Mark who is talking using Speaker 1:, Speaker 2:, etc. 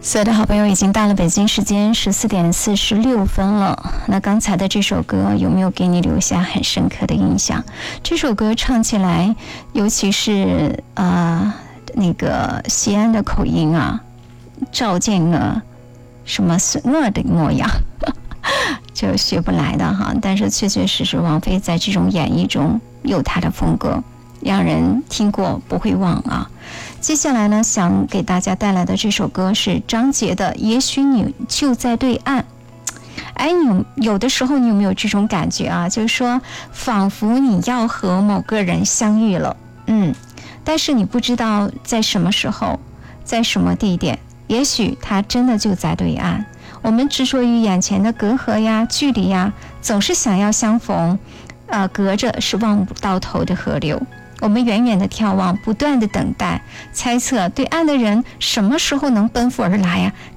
Speaker 1: 所有的好朋友，已经到了北京时间14:46了。那刚才的这首歌有没有给你留下很深刻的印象？这首歌唱起来，尤其是那个西安的口音啊，赵建什么是我的模样就学不来的哈。但是确确实实王菲在这种演绎中有她的风格，让人听过不会忘啊。接下来呢，想给大家带来的这首歌是张杰的《也许你就在对岸》。哎，有的时候你有没有这种感觉啊？就是说，仿佛你要和某个人相遇了，但是你不知道在什么时候，在什么地点，也许他真的就在对岸。我们执着于眼前的隔阂呀、距离呀，总是想要相逢，隔着是望不到头的河流。我们远远的眺望，不断的等待，猜测对岸的人什么时候能奔赴而来呀？